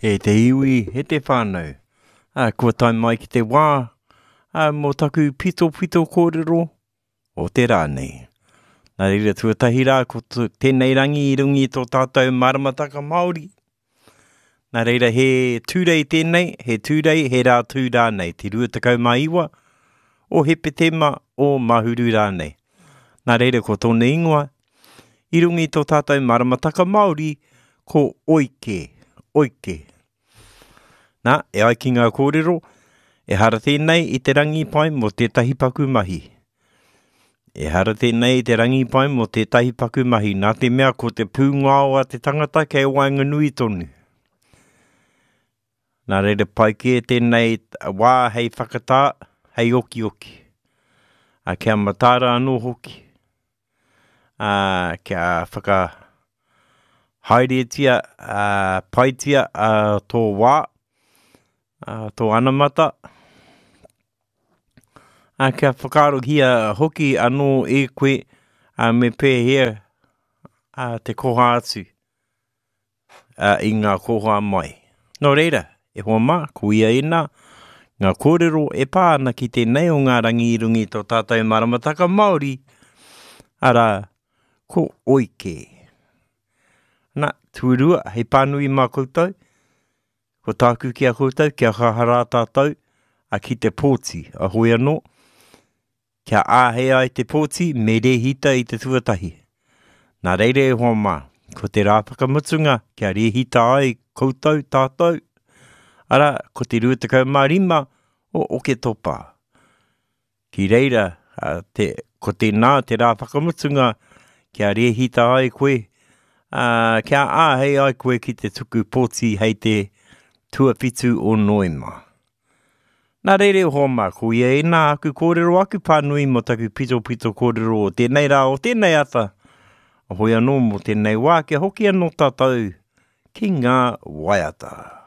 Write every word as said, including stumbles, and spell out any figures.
He te iwi, he te whānau. A kua tai mai ki te wā, a mō taku pito pito kōrero o te rānei. Nā reira tuatahi rā, ko tēnei rangi i rungi tō tātou maramataka Māori. Nā reira he tūrei tēnei, he tūrei, he rā tū rānei, te ruatakau mā iwa, o he petema o mahuru rānei. Nā reira ko tōna ingoa, i rungi tō tātou maramataka Māori, ko oike, oike. Nā, e ai ki ngā kōrero, e hara tēnei i te rangi pai mo tētahi paku mahi. E hara tēnei i te rangi pai mo tētahi paku mahi, nā te mea ko te pūngao a te tangata kei waenga nui tonu. Nā reira pai ki e tēnei wā hei whakatā, hei oki oki. A kia matara anō hoki. A kia whaka haeretia, a paitia a tō wā. Uh, tō anamata. A uh, kia whakarohia hoki anō e koe uh, me pēhea uh, te koha atu uh, i ngā koha mai. Nō reira, e hoa mā, ko ia ena, ngā kōrero e pāna ki tēnei o ngā rangi i rungi tō tātou maramataka Māori, ara ko oike. Nā, tuarua, hei pānui mā koutou, ko tāku kia koutou, kia whahara tātou, a ki te pōti, a hoi anō, kia āhea ai te pōti, me rehita i te tuatahi. Nā reire e hoa mā, ko te rāpakamutunga, kia rehita ai koutou tātou, ara, ko te ruatakau mā rima, o oke topa. Ki reira, te, ko te nā te rāpakamutunga, kia rehita ai koe, uh, kia āhea ai koe ki te tuku pōti hei te tua whitu o noema. Nā reire hoa mā, ko ia e nā aku kōrero aku pānui mo taku pito pito kōrero o tēnei rā o tēnei ata. A hoi anō mo tēnei wā, kia hoki anō tātou ki ngā waiata.